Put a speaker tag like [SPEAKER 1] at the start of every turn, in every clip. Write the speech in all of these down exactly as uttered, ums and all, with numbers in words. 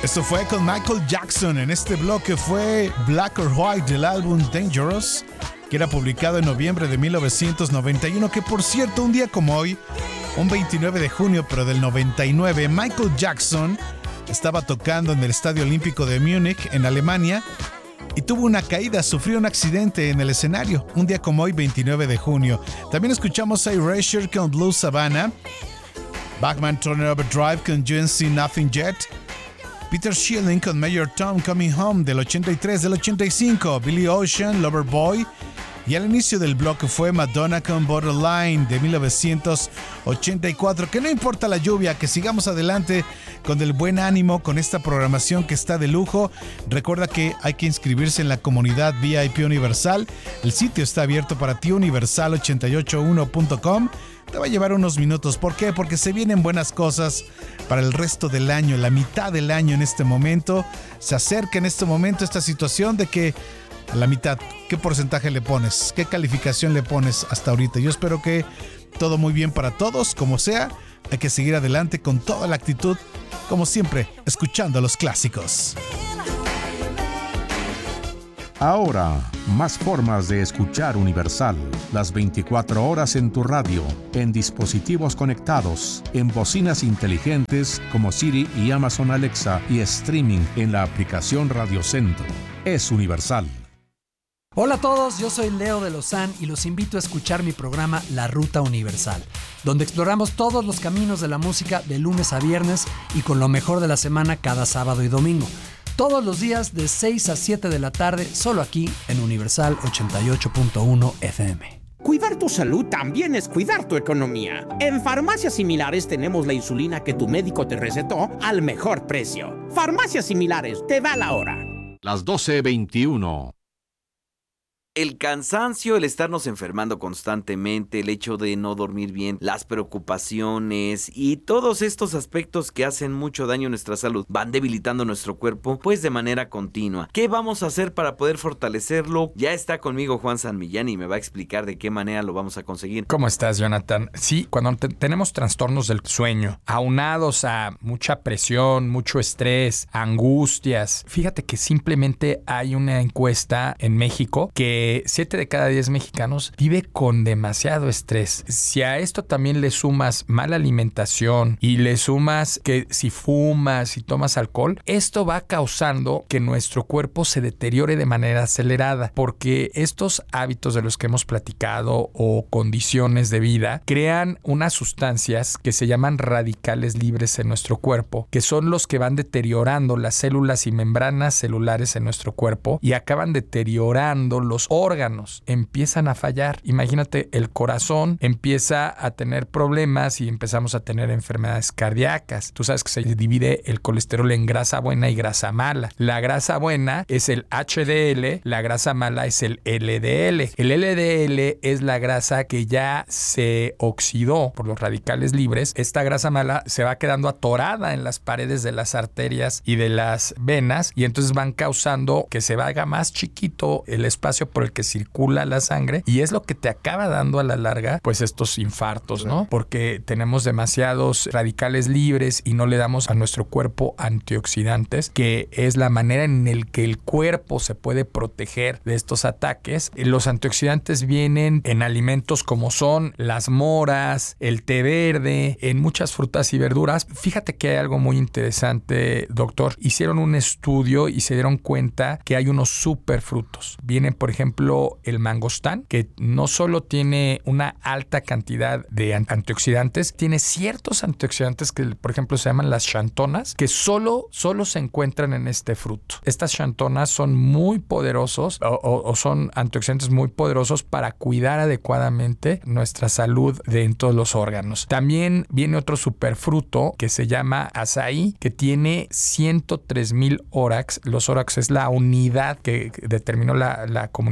[SPEAKER 1] Esto fue con Michael Jackson. En este bloque fue Black or White del álbum Dangerous, que era publicado en noviembre de mil novecientos noventa y uno, que por cierto, un día como hoy, un veintinueve de junio, pero del noventa y nueve, Michael Jackson estaba tocando en el Estadio Olímpico de Múnich, en Alemania, y tuvo una caída, sufrió un accidente en el escenario. Un día como hoy, veintinueve de junio. También escuchamos a Erasure con Blue Savannah, Bachman Turner Overdrive con U N C Nothing Yet, Peter Schilling con Mayor Tom Coming Home del ochenta y tres, del ochenta y cinco, Billy Ocean, Loverboy, y al inicio del bloque fue Madonna con Borderline de mil novecientos ochenta y cuatro. Que no importa la lluvia, que sigamos adelante con el buen ánimo, con esta programación que está de lujo. Recuerda que hay que inscribirse en la comunidad V I P Universal. El sitio está abierto para ti, universal ochenta y ocho uno punto com. Te va a llevar unos minutos. ¿Por qué? Porque se vienen buenas cosas para el resto del año, la mitad del año en este momento. Se acerca en este momento esta situación de que a la mitad, ¿qué porcentaje le pones? ¿Qué calificación le pones hasta ahorita? Yo espero que todo muy bien para todos, como sea. Hay que seguir adelante con toda la actitud, como siempre, escuchando los clásicos.
[SPEAKER 2] Ahora, más formas de escuchar Universal. Las veinticuatro horas en tu radio, en dispositivos conectados, en bocinas inteligentes como Siri y Amazon Alexa, y streaming en la aplicación Radio Centro. Es Universal.
[SPEAKER 3] Hola a todos, yo soy Leo de Lozán y los invito a escuchar mi programa La Ruta Universal, donde exploramos todos los caminos de la música de lunes a viernes y con lo mejor de la semana cada sábado y domingo. Todos los días de seis a siete de la tarde, solo aquí en Universal ochenta y ocho punto uno F M.
[SPEAKER 4] Cuidar tu salud también es cuidar tu economía. En Farmacias Similares tenemos la insulina que tu médico te recetó al mejor precio. Farmacias Similares, te da la hora.
[SPEAKER 2] Las doce veintiuno.
[SPEAKER 5] El cansancio, el estarnos enfermando constantemente, el hecho de no dormir bien, las preocupaciones y todos estos aspectos que hacen mucho daño a nuestra salud van debilitando nuestro cuerpo pues de manera continua. ¿Qué vamos a hacer para poder fortalecerlo? Ya está conmigo Juan San Millán y me va a explicar de qué manera lo vamos a conseguir.
[SPEAKER 6] ¿Cómo estás, Jonathan? Sí, cuando te- tenemos trastornos del sueño, aunados a mucha presión, mucho estrés, angustias, fíjate que simplemente hay una encuesta en México que siete de cada diez mexicanos vive con demasiado estrés. Si a esto también le sumas mala alimentación y le sumas que si fumas, si tomas alcohol, esto va causando que nuestro cuerpo se deteriore de manera acelerada, porque estos hábitos de los que hemos platicado o condiciones de vida crean unas sustancias que se llaman radicales libres en nuestro cuerpo, que son los que van deteriorando las células y membranas celulares en nuestro cuerpo y acaban deteriorando los órganos, empiezan a fallar. Imagínate, el corazón empieza a tener problemas y empezamos a tener enfermedades cardíacas. Tú sabes que se divide el colesterol en grasa buena y grasa mala. La grasa buena es el H D L, la grasa mala es el L D L. El L D L es la grasa que ya se oxidó por los radicales libres. Esta grasa mala se va quedando atorada en las paredes de las arterias y de las venas y entonces van causando que se haga más chiquito el espacio por el que circula la sangre y es lo que te acaba dando a la larga pues estos infartos, ¿no? Porque tenemos demasiados radicales libres y no le damos a nuestro cuerpo antioxidantes, que es la manera en el que el cuerpo se puede proteger de estos ataques. Los antioxidantes vienen en alimentos como son las moras, el té verde, en muchas frutas y verduras. Fíjate que hay algo muy interesante, doctor. Hicieron un estudio y se dieron cuenta que hay unos superfrutos. Vienen, por ejemplo, el mangostán, que no solo tiene una alta cantidad de antioxidantes, tiene ciertos antioxidantes que, por ejemplo, se llaman las xantonas, que solo, solo se encuentran en este fruto. Estas xantonas son muy poderosos o, o, o son antioxidantes muy poderosos para cuidar adecuadamente nuestra salud de en todos los órganos. También viene otro superfruto que se llama azaí, que tiene ciento tres mil órax. Los órax es la unidad que determinó la, la comunidad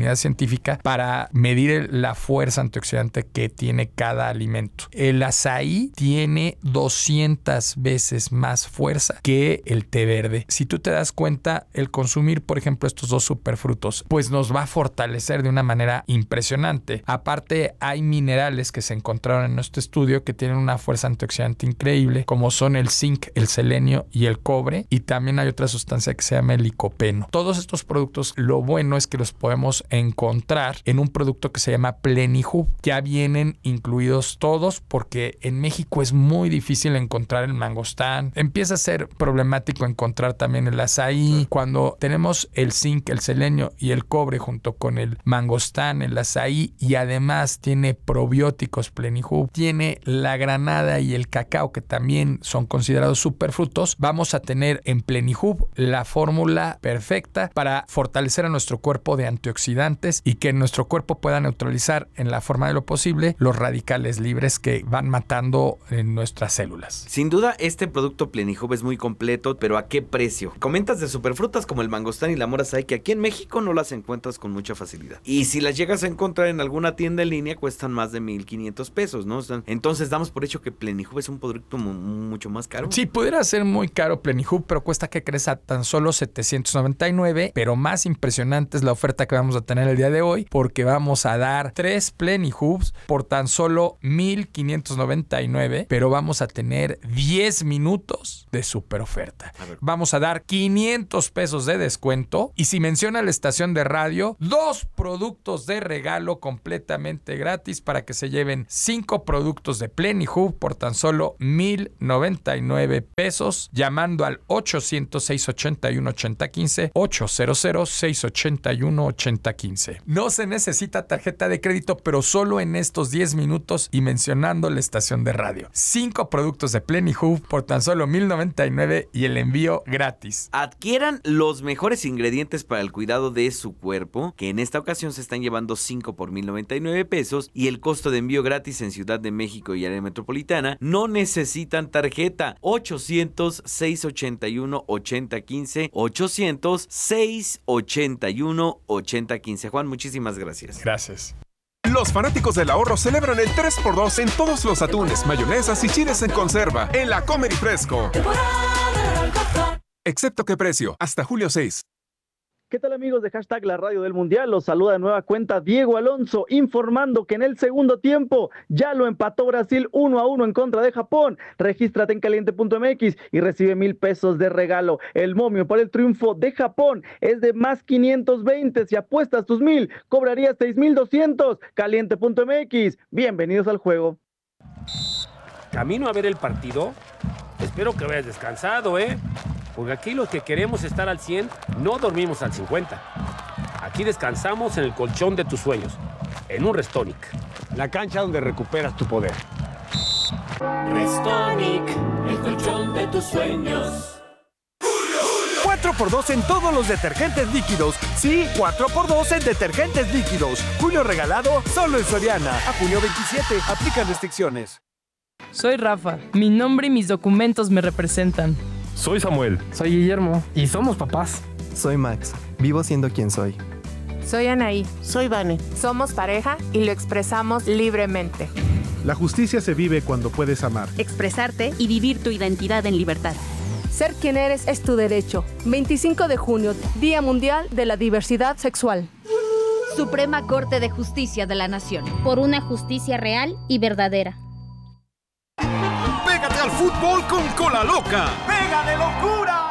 [SPEAKER 6] comunidad científica para medir la fuerza antioxidante que tiene cada alimento. El azaí tiene doscientas veces más fuerza que el té verde. Si tú te das cuenta, el consumir, por ejemplo, estos dos superfrutos, pues nos va a fortalecer de una manera impresionante. Aparte, hay minerales que se encontraron en nuestro estudio que tienen una fuerza antioxidante increíble, como son el zinc, el selenio y el cobre, y también hay otra sustancia que se llama el licopeno. Todos estos productos, lo bueno es que los podemos encontrar en un producto que se llama Plenihub. Ya vienen incluidos todos porque en México es muy difícil encontrar el mangostán. Empieza a ser problemático encontrar también el azaí. Cuando tenemos el zinc, el selenio y el cobre junto con el mangostán, el azaí, y además tiene probióticos Plenihub, tiene la granada y el cacao que también son considerados superfrutos, vamos a tener en Plenihub la fórmula perfecta para fortalecer a nuestro cuerpo de antioxidantes y que nuestro cuerpo pueda neutralizar en la forma de lo posible los radicales libres que van matando en nuestras células.
[SPEAKER 5] Sin duda, este producto Plenihub es muy completo, pero ¿a qué precio? Comentas de superfrutas como el mangostán y la mora azaí, que aquí en México no las encuentras con mucha facilidad. Y si las llegas a encontrar en alguna tienda en línea, cuestan más de mil quinientos pesos, ¿no? Entonces damos por hecho que Plenihub es un producto mu- mucho más caro.
[SPEAKER 6] Sí, pudiera ser muy caro Plenihub, pero cuesta, que crees, a tan solo setecientos noventa y nueve, pero más impresionante es la oferta que vamos a tener el día de hoy, porque vamos a dar tres Plenihubs por tan solo mil quinientos noventa y nueve, pero vamos a tener diez minutos de super oferta. Vamos a dar quinientos pesos de descuento y si menciona la estación de radio, dos productos de regalo completamente gratis para que se lleven cinco productos de Plenihub por tan solo mil noventa y nueve pesos, llamando al ochocientos, seiscientos ochenta y uno, ochenta quince, ochocientos, seiscientos ochenta y uno, ochenta quince. No se necesita tarjeta de crédito, pero solo en estos diez minutos y mencionando la estación de radio. Cinco productos de Plenihub por tan solo mil noventa y nueve y el envío gratis.
[SPEAKER 5] Adquieran los mejores ingredientes para el cuidado de su cuerpo, que en esta ocasión se están llevando cinco por mil noventa y nueve pesos y el costo de envío gratis en Ciudad de México y área metropolitana. No necesitan tarjeta. ochocientos, seiscientos ochenta y uno, ochenta quince, ochocientos, seiscientos ochenta y uno, ochenta quince. Juan, muchísimas gracias.
[SPEAKER 6] Gracias.
[SPEAKER 7] Los fanáticos del ahorro celebran el tres por dos en todos los atunes, mayonesas y chiles en conserva en la Comer y Fresco. Excepto qué precio, hasta julio seis.
[SPEAKER 8] ¿Qué tal, amigos de Hashtag La Radio del Mundial? Los saluda de nueva cuenta Diego Alonso, informando que en el segundo tiempo ya lo empató Brasil uno a uno en contra de Japón. Regístrate en caliente punto m x y recibe mil pesos de regalo. El momio para el triunfo de Japón es de más quinientos veinte. Si apuestas tus mil, cobrarías seis mil doscientos. caliente punto m x. Bienvenidos al juego.
[SPEAKER 9] Camino a ver el partido. Espero que vayas descansado, ¿eh? Porque aquí los que queremos estar al cien, no dormimos al cincuenta. Aquí descansamos en el colchón de tus sueños, en un Restonic.
[SPEAKER 10] La cancha donde recuperas tu poder.
[SPEAKER 11] Restonic, el colchón de tus sueños.
[SPEAKER 12] cuatro por dos en todos los detergentes líquidos. Sí, cuatro por dos en detergentes líquidos. Julio regalado solo en Soriana. A junio veintisiete, aplican restricciones.
[SPEAKER 13] Soy Rafa. Mi nombre y mis documentos me representan.
[SPEAKER 14] Soy Samuel.
[SPEAKER 15] Soy Guillermo. Y somos papás.
[SPEAKER 16] Soy Max. Vivo siendo quien soy.
[SPEAKER 17] Soy Anaí.
[SPEAKER 18] Soy Vane.
[SPEAKER 17] Somos pareja y lo expresamos libremente.
[SPEAKER 19] La justicia se vive cuando puedes amar,
[SPEAKER 20] expresarte y vivir tu identidad en libertad.
[SPEAKER 21] Ser quien eres es tu derecho. veinticinco de junio, Día Mundial de la Diversidad Sexual.
[SPEAKER 22] Suprema Corte de Justicia de la Nación.
[SPEAKER 23] Por una justicia real y verdadera.
[SPEAKER 12] ¡Pégate al fútbol con Cola Loca! ¡Pega de locura!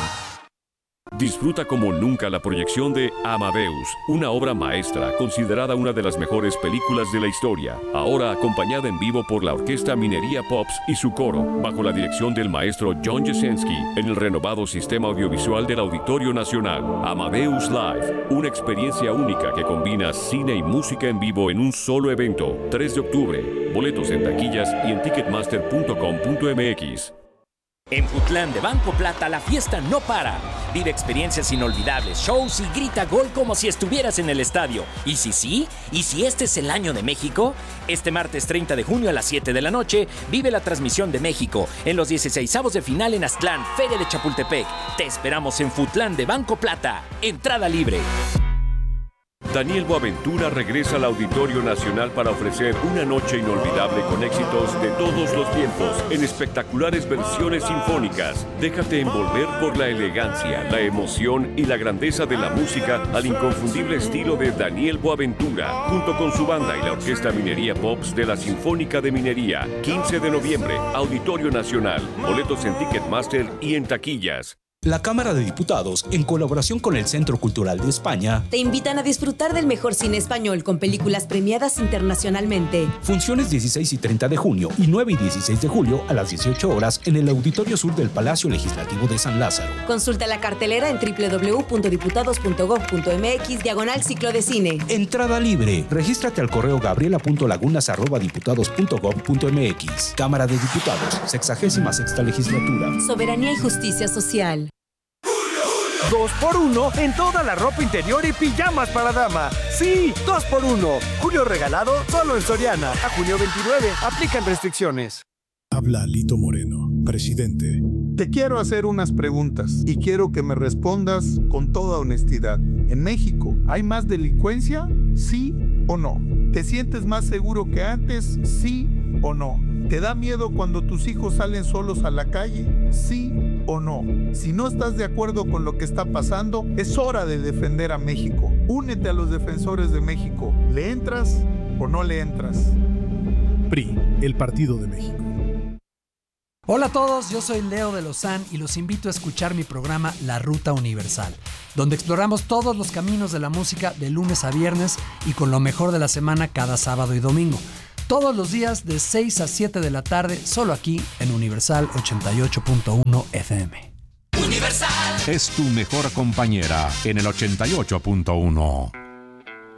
[SPEAKER 24] Disfruta como nunca la proyección de Amadeus, una obra maestra considerada una de las mejores películas de la historia, ahora acompañada en vivo por la Orquesta Minería Pops y su coro, bajo la dirección del maestro John Jasenski, en el renovado sistema audiovisual del Auditorio Nacional. Amadeus Live, una experiencia única que combina cine y música en vivo en un solo evento. tres de octubre, boletos en taquillas y en ticketmaster punto com punto m x.
[SPEAKER 25] En Futlán de Banco Plata la fiesta no para. Vive experiencias inolvidables, shows y grita gol como si estuvieras en el estadio. ¿Y si sí? ¿Y si este es el año de México? Este martes treinta de junio a las siete de la noche vive la transmisión de México en los dieciseisavos de final en Aztlán, Feria de Chapultepec. Te esperamos en Futlán de Banco Plata. Entrada libre.
[SPEAKER 24] Daniel Boaventura regresa al Auditorio Nacional para ofrecer una noche inolvidable con éxitos de todos los tiempos en espectaculares versiones sinfónicas. Déjate envolver por la elegancia, la emoción y la grandeza de la música al inconfundible estilo de Daniel Boaventura, junto con su banda y la Orquesta Minería Pops de la Sinfónica de Minería. quince de noviembre, Auditorio Nacional. Boletos en Ticketmaster y en taquillas.
[SPEAKER 1] La Cámara de Diputados, en colaboración con el Centro Cultural de España,
[SPEAKER 3] te invitan a disfrutar del mejor cine español con películas premiadas internacionalmente.
[SPEAKER 1] Funciones dieciséis y treinta de junio y nueve y dieciséis de julio a las dieciocho horas en el Auditorio Sur del Palacio Legislativo de San Lázaro.
[SPEAKER 3] Consulta la cartelera en doble u doble u doble u punto diputados punto gob punto eme equis diagonal ciclo de cine.
[SPEAKER 1] Entrada libre. Regístrate al correo gabriela punto lagunas arroba diputados punto gob punto eme equis. Cámara de Diputados, sexagésima sexta legislatura.
[SPEAKER 3] Soberanía y justicia social.
[SPEAKER 12] Dos por uno en toda la ropa interior y pijamas para dama. Sí, dos por uno. Julio regalado solo en Soriana. A junio veintinueve. Aplican restricciones.
[SPEAKER 4] Habla Lito Moreno, presidente.
[SPEAKER 14] Te quiero hacer unas preguntas y quiero que me respondas con toda honestidad. ¿En México hay más delincuencia? ¿Sí o no? ¿Te sientes más seguro que antes? ¿Sí o no? ¿Te da miedo cuando tus hijos salen solos a la calle? ¿Sí o no? Si no estás de acuerdo con lo que está pasando, es hora de defender a México. Únete a los defensores de México. ¿Le entras o no le entras?
[SPEAKER 19] P R I, el Partido de México.
[SPEAKER 18] Hola a todos, yo soy Leo de Lozán y los invito a escuchar mi programa La Ruta Universal, donde exploramos todos los caminos de la música de lunes a viernes y con lo mejor de la semana cada sábado y domingo. Todos los días de seis a siete de la tarde, solo aquí en Universal ochenta y ocho punto uno F M.
[SPEAKER 2] Universal es tu mejor compañera en el ochenta y ocho punto uno.